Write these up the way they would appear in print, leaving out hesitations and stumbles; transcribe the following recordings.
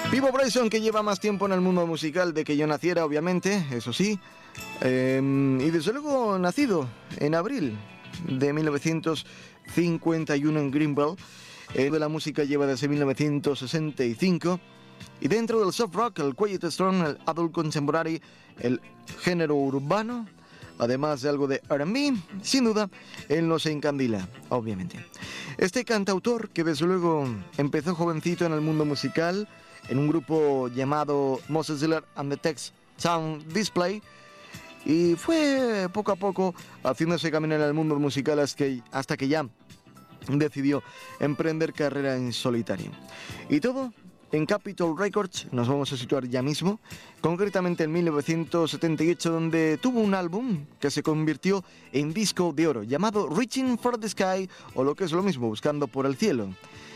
Vivo Bryson, que lleva más tiempo en el mundo musical de que yo naciera, obviamente, eso sí. Y desde luego nacido en abril de 1951 en Greenville. De la música lleva desde 1965. Y dentro del soft rock, el Quiet Storm, el adult contemporary, el género urbano, además de algo de R&B, sin duda, él nos encandila, obviamente. Este cantautor, que desde luego empezó jovencito en el mundo musical, en un grupo llamado Moses Diller and the Tex Sound Display, y fue poco a poco haciéndose camino en el mundo musical hasta que ya decidió emprender carrera en solitario. Y todo en Capitol Records. Nos vamos a situar ya mismo, concretamente en 1978, donde tuvo un álbum que se convirtió en disco de oro, llamado Reaching for the Sky, o lo que es lo mismo, Buscando por el Cielo.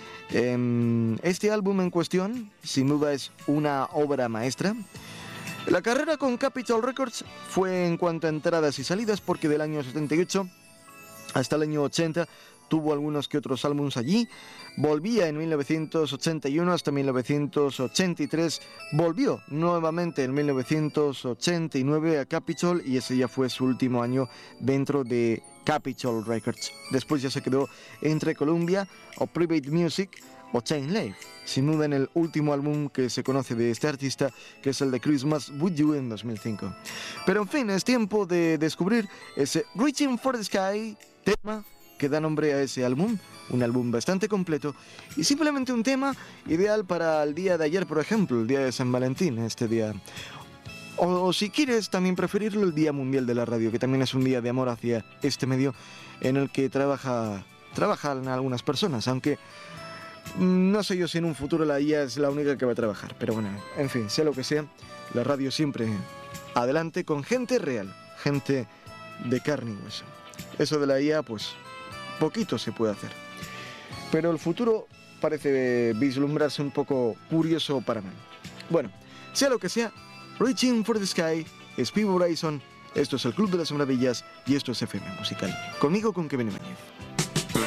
Este álbum en cuestión, sin duda, es una obra maestra. La carrera con Capitol Records fue en cuanto a entradas y salidas, porque del año 78 hasta el año 80 tuvo algunos que otros álbumes allí. Volvía en 1981 hasta 1983. Volvió nuevamente en 1989 a Capitol, y ese ya fue su último año dentro de Capitol Records. Después ya se quedó entre Columbia o Private Music o Chain Life, sin duda en el último álbum que se conoce de este artista, que es el de Christmas With You en 2005. Pero en fin, es tiempo de descubrir ese Reaching for the Sky, tema que da nombre a ese álbum, un álbum bastante completo y simplemente un tema ideal para el día de ayer, por ejemplo, el día de San Valentín, este día. O si quieres también preferirlo, el Día Mundial de la Radio, que también es un día de amor hacia este medio en el que trabajan algunas personas, aunque no sé yo si en un futuro la IA es la única que va a trabajar, pero bueno, en fin, sea lo que sea, la radio siempre adelante con gente real, gente de carne y hueso. Eso de la IA, pues poquito se puede hacer, pero el futuro parece vislumbrarse un poco curioso para mí. Bueno, sea lo que sea, Reaching for the Sky, es Vivo Bryson, esto es el Club de las Maravillas y esto es FM Musical. Conmigo, con Kevin Ibáñez.